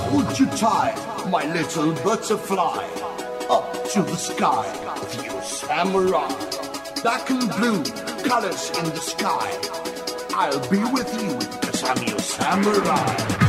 would you tie my little butterfly up to the sky with your samurai? Black and blue colors in the sky. I'll be with you, 'cause I'm your samurai.